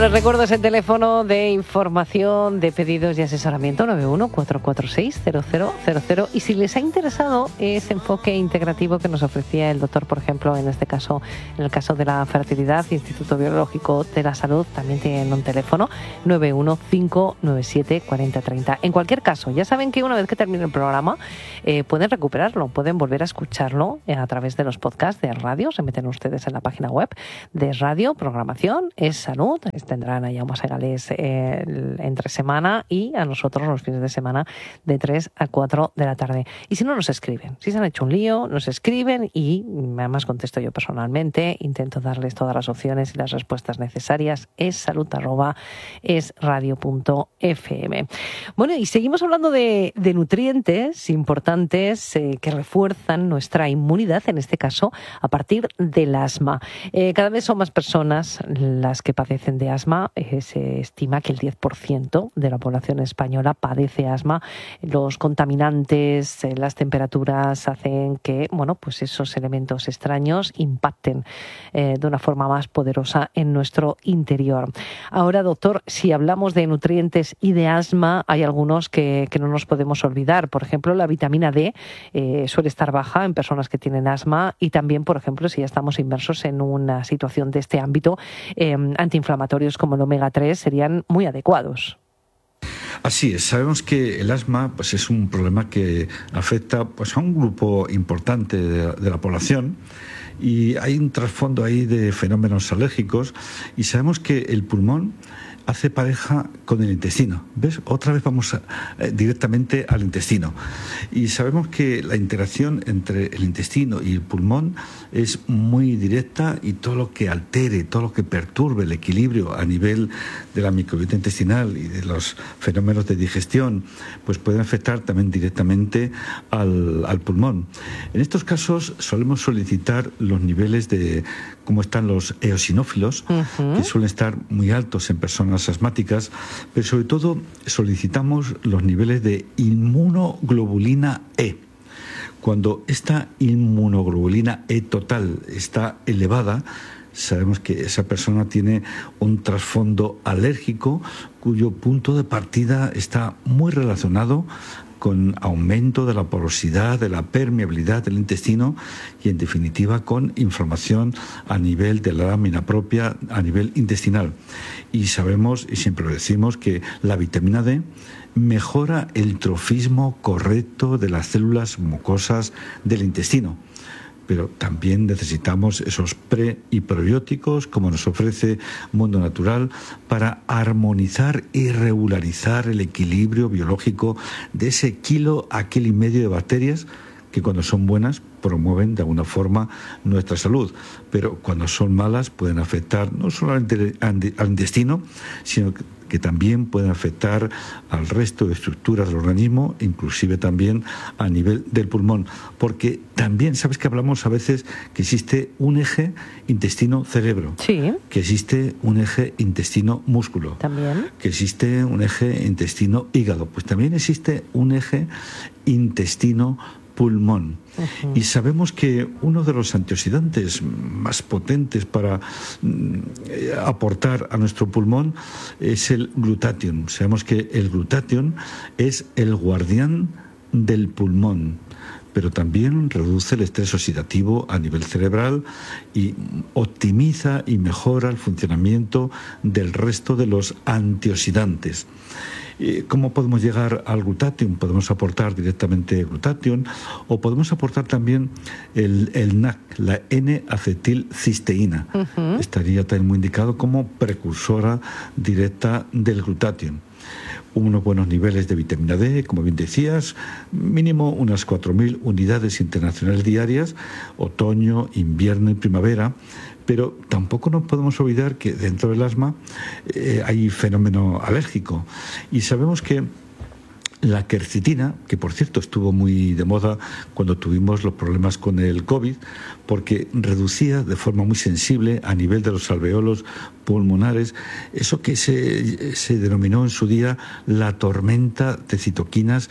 les recuerdo ese teléfono de información, de pedidos y asesoramiento 91-446-0000. Y si les ha interesado ese enfoque integrativo que nos ofrecía el doctor, por ejemplo, en este caso, en el caso de la fertilidad, Instituto Biológico de la Salud, también tienen un teléfono 915974030. En cualquier caso, ya saben que una vez que termine el programa, pueden recuperarlo, pueden volver a escucharlo a través de los podcasts de radio. Se meten ustedes en la página web de radio, programación, es salud. Tendrán a Jaume Segalés entre semana y a nosotros los fines de semana de 3 a 4 de la tarde. Y si no, nos escriben. Si se han hecho un lío, nos escriben y además contesto yo personalmente. Intento darles todas las opciones y las respuestas necesarias. Es salud@esradio.fm. Bueno, y seguimos hablando de nutrientes importantes que refuerzan nuestra inmunidad, en este caso a partir del asma. Cada vez son más personas las que padecen de asma. Se estima que el 10% de la población española padece asma. Los contaminantes, las temperaturas hacen que, bueno, pues esos elementos extraños impacten de una forma más poderosa en nuestro interior. Ahora, doctor, si hablamos de nutrientes y de asma, hay algunos que no nos podemos olvidar. Por ejemplo, la vitamina D suele estar baja en personas que tienen asma y también, por ejemplo, si ya estamos inmersos en una situación de este ámbito, antiinflamatorios como el omega 3 serían muy adecuados. Así es, sabemos que el asma pues, es un problema que afecta pues, a un grupo importante de la población y hay un trasfondo ahí de fenómenos alérgicos y sabemos que el pulmón hace pareja con el intestino. ¿Ves? Otra vez vamos directamente al intestino. Y sabemos que la interacción entre el intestino y el pulmón es muy directa y todo lo que altere, todo lo que perturbe el equilibrio a nivel de la microbiota intestinal y de los fenómenos de digestión, pues pueden afectar también directamente al pulmón. En estos casos solemos solicitar los niveles de cómo están los eosinófilos, que suelen estar muy altos en personas asmáticas, pero sobre todo solicitamos los niveles de inmunoglobulina E. Cuando esta inmunoglobulina E total está elevada, sabemos que esa persona tiene un trasfondo alérgico cuyo punto de partida está muy relacionado con aumento de la porosidad, de la permeabilidad del intestino y, en definitiva, con inflamación a nivel de la lámina propia, a nivel intestinal. Y sabemos, y siempre lo decimos, que la vitamina D mejora el trofismo correcto de las células mucosas del intestino. Pero también necesitamos esos pre y probióticos, como nos ofrece Mundo Natural, para armonizar y regularizar el equilibrio biológico de ese kilo a kilo y medio de bacterias que, cuando son buenas, promueven de alguna forma nuestra salud, pero cuando son malas pueden afectar no solamente al intestino, sino que también pueden afectar al resto de estructuras del organismo, inclusive también a nivel del pulmón, porque también, sabes que hablamos a veces que existe un eje intestino-cerebro, sí, que existe un eje intestino-músculo, también, que existe un eje intestino-hígado, pues también existe un eje intestino-pulmón. Y sabemos que uno de los antioxidantes más potentes para aportar a nuestro pulmón es el glutatión. Sabemos que el glutatión es el guardián del pulmón, pero también reduce el estrés oxidativo a nivel cerebral y optimiza y mejora el funcionamiento del resto de los antioxidantes. ¿Cómo podemos llegar al glutatión? Podemos aportar directamente glutatión o podemos aportar también el NAC, la N-acetilcisteína. Estaría también muy indicado como precursora directa del glutatión. Unos buenos niveles de vitamina D, como bien decías, mínimo unas 4.000 unidades internacionales diarias, otoño, invierno y primavera. Pero tampoco nos podemos olvidar que dentro del asma hay fenómeno alérgico. Y sabemos que la quercetina, que por cierto estuvo muy de moda cuando tuvimos los problemas con el COVID, porque reducía de forma muy sensible a nivel de los alveolos pulmonares eso que se denominó en su día la tormenta de citoquinas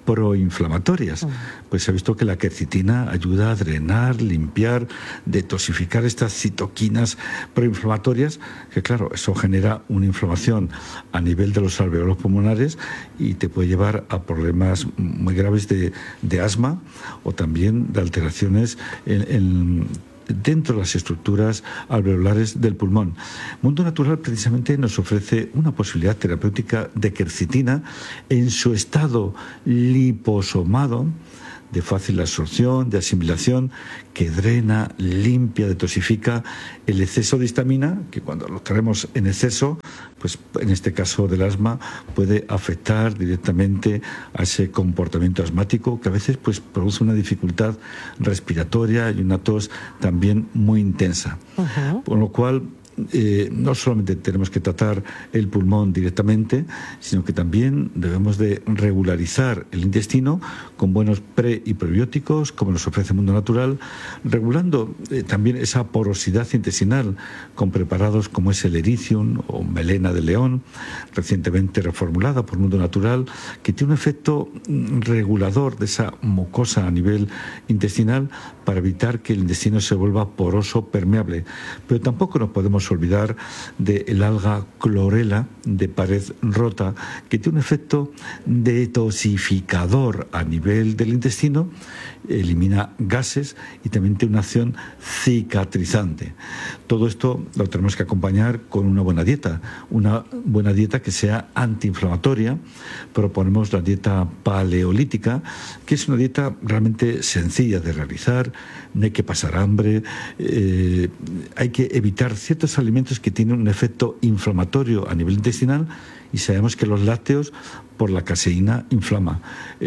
proinflamatorias. Pues se ha visto que la quercetina ayuda a drenar, limpiar, detoxificar estas citoquinas proinflamatorias, que claro, eso genera una inflamación a nivel de los alveolos pulmonares y te puede llevar a problemas muy graves de asma o también de alteraciones dentro de las estructuras alveolares del pulmón. Mundo Natural precisamente nos ofrece una posibilidad terapéutica de quercetina en su estado liposomado, de fácil absorción, de asimilación, que drena, limpia, detoxifica el exceso de histamina, que cuando lo tenemos en exceso, pues en este caso del asma, puede afectar directamente a ese comportamiento asmático que a veces pues produce una dificultad respiratoria y una tos también muy intensa. Por lo cual, no solamente tenemos que tratar el pulmón directamente, sino que también debemos de regularizar el intestino con buenos pre y probióticos, como nos ofrece Mundo Natural, regulando también esa porosidad intestinal con preparados como es el Ericium o melena de león, recientemente reformulada por Mundo Natural, que tiene un efecto regulador de esa mucosa a nivel intestinal para evitar que el intestino se vuelva poroso, permeable. Pero tampoco nos podemos olvidar del alga clorela de pared rota, que tiene un efecto detoxificador a nivel del intestino, elimina gases y también tiene una acción cicatrizante. Todo esto lo tenemos que acompañar con una buena dieta que sea antiinflamatoria. Proponemos la dieta paleolítica, que es una dieta realmente sencilla de realizar, no hay que pasar hambre, hay que evitar ciertos alimentos que tienen un efecto inflamatorio a nivel intestinal, y sabemos que los lácteos, por la caseína, inflama.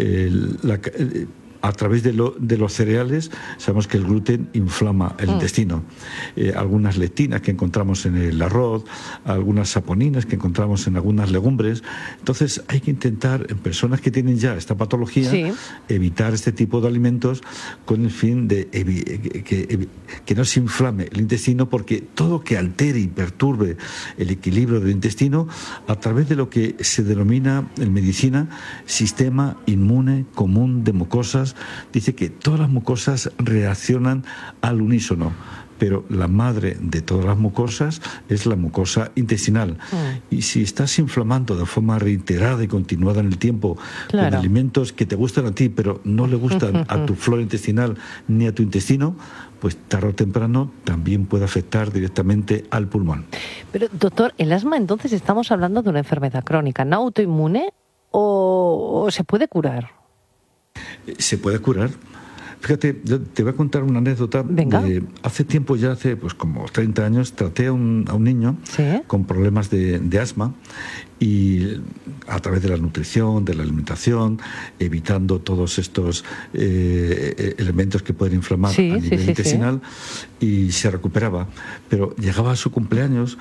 A través de los cereales sabemos que el gluten inflama el intestino. Algunas lectinas que encontramos en el arroz, algunas saponinas que encontramos en algunas legumbres. Entonces hay que intentar, en personas que tienen ya esta patología, evitar este tipo de alimentos con el fin de que no se inflame el intestino, porque todo que altere y perturbe el equilibrio del intestino, a través de lo que se denomina en medicina sistema inmune común de mucosas, dice que todas las mucosas reaccionan al unísono, pero la madre de todas las mucosas es la mucosa intestinal. Y si estás inflamando de forma reiterada y continuada en el tiempo con alimentos que te gustan a ti, pero no le gustan a tu flora intestinal ni a tu intestino, pues tarde o temprano también puede afectar directamente al pulmón. Pero, doctor, ¿el asma entonces estamos hablando de una enfermedad crónica, no autoinmune, o se puede curar? Se puede curar. Fíjate, yo te voy a contar una anécdota. Hace tiempo, ya hace pues como 30 años, traté a un niño con problemas de asma, y a través de la nutrición, de la alimentación, evitando todos estos elementos que pueden inflamar a nivel intestinal, y se recuperaba. Pero llegaba a su cumpleaños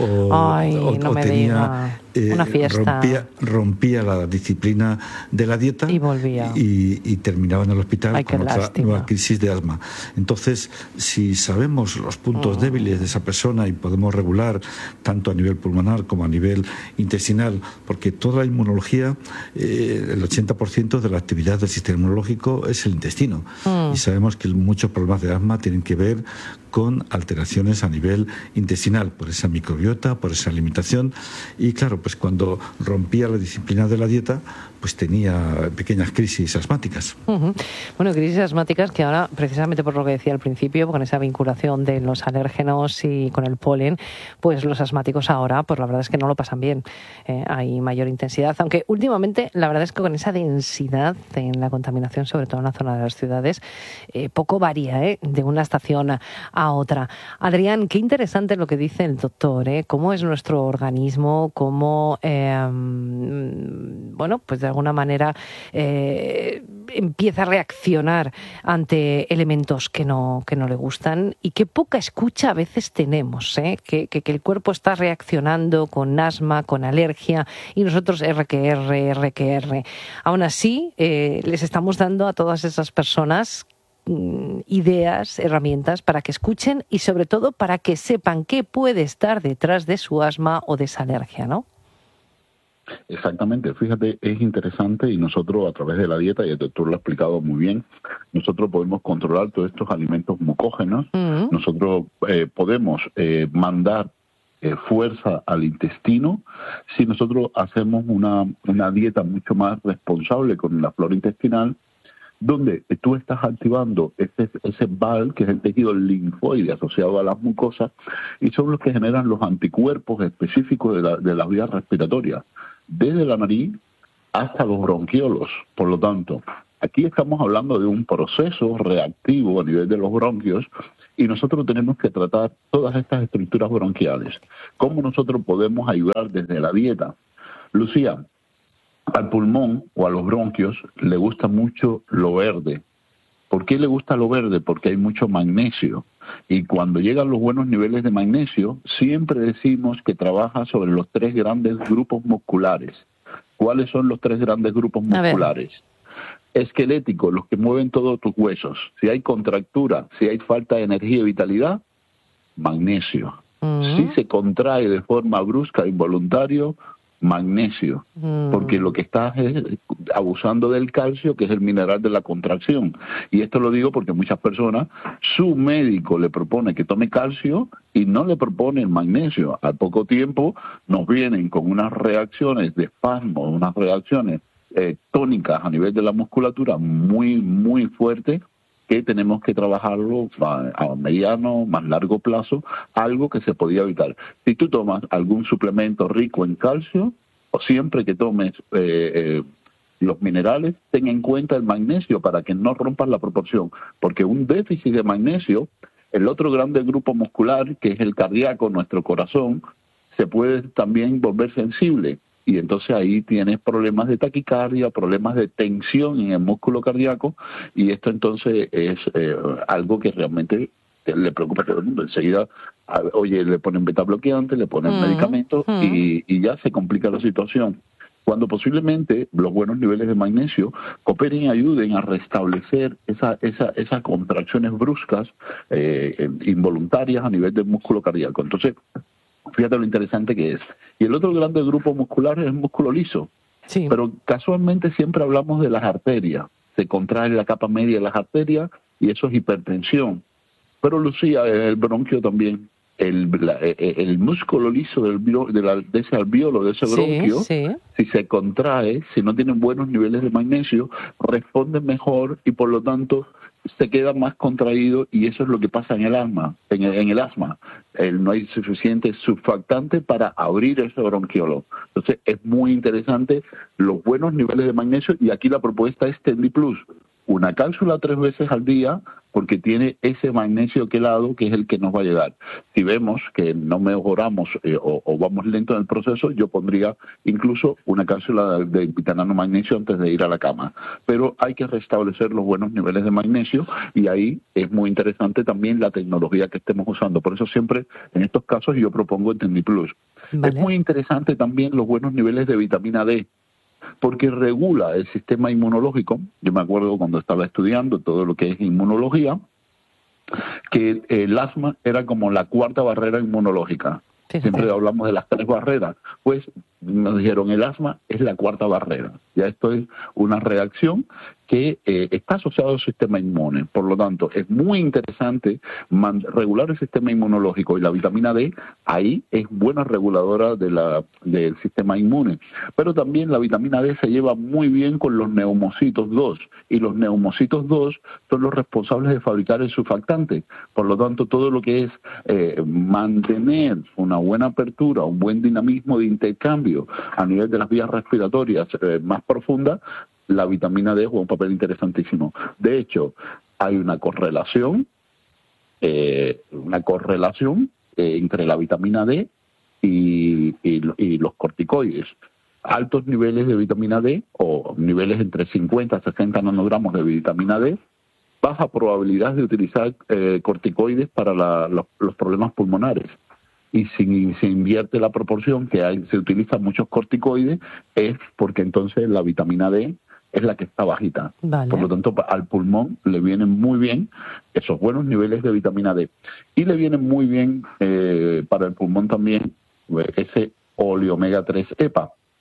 o tenía una fiesta, rompía la disciplina de la dieta y volvía y terminaba en el hospital con otra nueva crisis de asma. Entonces, si sabemos los puntos débiles de esa persona y podemos regular tanto a nivel pulmonar como a nivel intestinal, porque toda la inmunología, el 80% de la actividad del sistema inmunológico es el intestino, y sabemos que muchos problemas de asma tienen que ver con alteraciones a nivel intestinal, por esa microbiota, por esa alimentación. Y claro, pues cuando rompía la disciplina de la dieta, pues tenía pequeñas crisis asmáticas. Bueno, crisis asmáticas que ahora, precisamente por lo que decía al principio, con esa vinculación de los alérgenos y con el polen, pues los asmáticos ahora, pues la verdad es que no lo pasan bien. Hay mayor intensidad, aunque últimamente la verdad es que con esa densidad en la contaminación, sobre todo en la zona de las ciudades, poco varía de una estación a otra. Adrián, qué interesante lo que dice el doctor, cómo es nuestro organismo, cómo, bueno, pues de alguna manera empieza a reaccionar ante elementos que no le gustan, y qué poca escucha a veces tenemos, que el cuerpo está reaccionando con asma, con alergia, y nosotros R. Aún así, les estamos dando a todas esas personas ideas, herramientas para que escuchen y sobre todo para que sepan qué puede estar detrás de su asma o de esa alergia, ¿no? Exactamente, fíjate, es interesante y nosotros a través de la dieta, y el doctor lo ha explicado muy bien, nosotros podemos controlar todos estos alimentos mucógenos, nosotros podemos mandar fuerza al intestino si nosotros hacemos una dieta mucho más responsable con la flora intestinal, donde tú estás activando ese BAL, que es el tejido linfoide asociado a las mucosas, y son los que generan los anticuerpos específicos de las vías respiratorias, desde la nariz hasta los bronquiolos. Por lo tanto, aquí estamos hablando de un proceso reactivo a nivel de los bronquios, y nosotros tenemos que tratar todas estas estructuras bronquiales. ¿Cómo nosotros podemos ayudar desde la dieta? Lucía, al pulmón o a los bronquios le gusta mucho lo verde. ¿Por qué le gusta lo verde? Porque hay mucho magnesio. Y cuando llegan los buenos niveles de magnesio, siempre decimos que trabaja sobre los 3 grandes grupos musculares. ¿Cuáles son los 3 grandes grupos musculares? Esqueléticos, los que mueven todos tus huesos. Si hay contractura, si hay falta de energía y vitalidad, magnesio. Si se contrae de forma brusca e involuntario, magnesio, porque lo que estás es abusando del calcio, que es el mineral de la contracción. Y esto lo digo porque muchas personas, su médico le propone que tome calcio y no le propone el magnesio. Al poco tiempo nos vienen con unas reacciones de espasmo, unas reacciones tónicas a nivel de la musculatura muy, muy fuertes, que tenemos que trabajarlo a mediano, más largo plazo, algo que se podía evitar. Si tú tomas algún suplemento rico en calcio, o siempre que tomes los minerales, ten en cuenta el magnesio para que no rompas la proporción, porque un déficit de magnesio, el otro grande grupo muscular, que es el cardíaco, nuestro corazón, se puede también volver sensible. Y entonces ahí tienes problemas de taquicardia, problemas de tensión en el músculo cardíaco, y esto entonces es algo que realmente le preocupa a todo el mundo. Enseguida, oye, le ponen beta bloqueante, le ponen medicamentos y ya se complica la situación. Cuando posiblemente los buenos niveles de magnesio cooperen y ayuden a restablecer esas contracciones bruscas, involuntarias a nivel del músculo cardíaco. Entonces, fíjate lo interesante que es. Y el otro grande grupo muscular es el músculo liso. Sí. Pero casualmente siempre hablamos de las arterias. Se contrae la capa media de las arterias y eso es hipertensión. Pero Lucía, el bronquio también. El músculo liso de ese alveolo, de ese bronquio, si se contrae, si no tienen buenos niveles de magnesio, responde mejor y por lo tanto se queda más contraído, y eso es lo que pasa en el asma. En el asma no hay suficiente surfactante para abrir ese bronquiolo. Entonces es muy interesante los buenos niveles de magnesio, y aquí la propuesta es Tendi Plus, una cápsula 3 veces al día, porque tiene ese magnesio quelado que es el que nos va a llegar. Si vemos que no mejoramos o vamos lento en el proceso, yo pondría incluso una cápsula de vitamina magnesio antes de ir a la cama. Pero hay que restablecer los buenos niveles de magnesio, y ahí es muy interesante también la tecnología que estemos usando. Por eso siempre en estos casos yo propongo el Tendi Plus. Vale. Es muy interesante también los buenos niveles de vitamina D, porque regula el sistema inmunológico. Yo me acuerdo cuando estaba estudiando todo lo que es inmunología, que el asma era como la 4ª barrera inmunológica. Siempre hablamos de las 3 barreras. Pues nos dijeron, el asma es la 4ª barrera. Ya esto es una reacción que está asociada al sistema inmune. Por lo tanto, es muy interesante regular el sistema inmunológico, y la vitamina D ahí es buena reguladora del sistema inmune. Pero también la vitamina D se lleva muy bien con los neumocitos 2, y los neumocitos 2 son los responsables de fabricar el surfactante. Por lo tanto, todo lo que es mantener una buena apertura, un buen dinamismo de intercambio a nivel de las vías respiratorias más profundas, la vitamina D juega un papel interesantísimo. De hecho, hay una correlación entre la vitamina D y los corticoides. Altos niveles de vitamina D, o niveles entre 50 a 60 nanogramos de vitamina D, baja probabilidad de utilizar corticoides para los problemas pulmonares. Y si se invierte la proporción, que se utilizan muchos corticoides, es porque entonces la vitamina D es la que está bajita. Vale. Por lo tanto, al pulmón le vienen muy bien esos buenos niveles de vitamina D. Y le vienen muy bien para el pulmón también ese oleomega 3 EPA.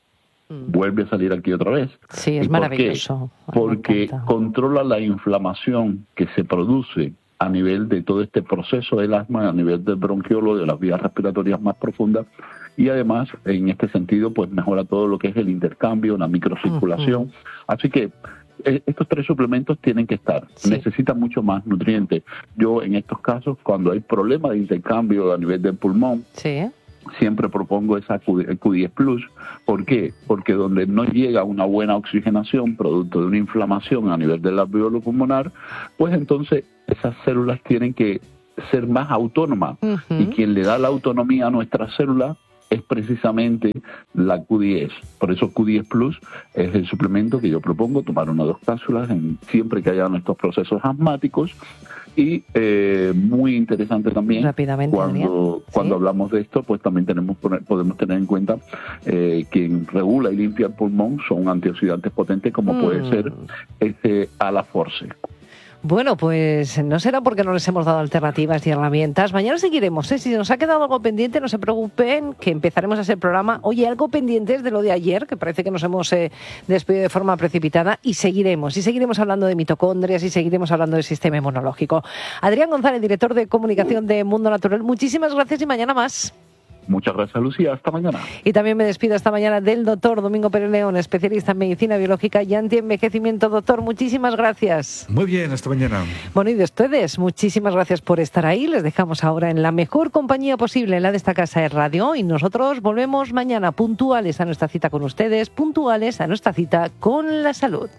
vuelve a salir aquí otra vez. Sí, es maravilloso. Porque controla la inflamación que se produce a nivel de todo este proceso del asma, a nivel del bronquiolo, de las vías respiratorias más profundas, y además, en este sentido, pues mejora todo lo que es el intercambio, la microcirculación. Así que estos 3 suplementos tienen que estar. Sí. Necesitan mucho más nutrientes. Yo, en estos casos, cuando hay problemas de intercambio a nivel del pulmón, siempre propongo esa Q10 Plus. ¿Por qué? Porque donde no llega una buena oxigenación, producto de una inflamación a nivel del alveolo pulmonar, pues entonces esas células tienen que ser más autónomas. Y quien le da la autonomía a nuestras células es precisamente la Q10. Por eso Q10 Plus es el suplemento que yo propongo, tomar 1 o 2 cápsulas siempre que haya estos procesos asmáticos. Y muy interesante también, cuando hablamos de esto, pues también podemos tener en cuenta quien regula y limpia el pulmón son antioxidantes potentes como puede ser Alaforce. Bueno, pues no será porque no les hemos dado alternativas y herramientas. Mañana seguiremos, Si nos ha quedado algo pendiente, no se preocupen, que empezaremos a hacer programa. Oye, algo pendiente es de lo de ayer, que parece que nos hemos despedido de forma precipitada, y seguiremos hablando de mitocondrias y seguiremos hablando del sistema inmunológico. Adrián González, director de comunicación de Mundo Natural, muchísimas gracias y mañana más. Muchas gracias, Lucía. Hasta mañana. Y también me despido esta mañana del doctor Domingo Pérez León, especialista en medicina biológica y antienvejecimiento. Doctor, muchísimas gracias. Muy bien, hasta mañana. Bueno, y de ustedes, muchísimas gracias por estar ahí. Les dejamos ahora en la mejor compañía posible, la de esta casa de radio. Y nosotros volvemos mañana puntuales a nuestra cita con ustedes, puntuales a nuestra cita con la salud.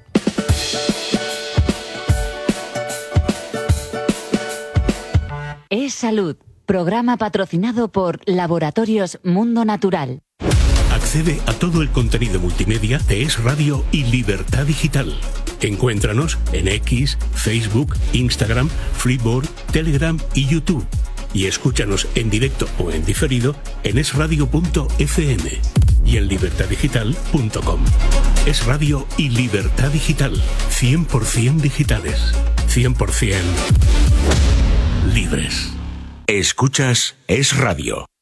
Es Salud. Programa patrocinado por Laboratorios Mundo Natural. Accede a todo el contenido multimedia de Es Radio y Libertad Digital. Encuéntranos en X, Facebook, Instagram, Flipboard, Telegram y YouTube. Y escúchanos en directo o en diferido en esradio.fm y en libertaddigital.com. Es Radio y Libertad Digital. 100% digitales. 100% libres. Escuchas Es Radio.